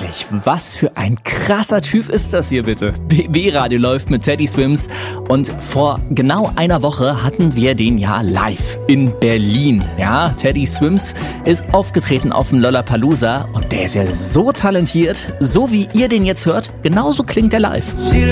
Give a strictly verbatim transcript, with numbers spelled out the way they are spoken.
ehrlich, was für ein krasser Typ ist das hier bitte? B B-Radio läuft mit Teddy Swims und vor genau einer Woche hatten wir den ja live in Berlin. Ja, Teddy Swims ist aufgetreten auf dem Lollapalooza und der ist ja so talentiert, so wie ihr den jetzt hört, genauso klingt er live.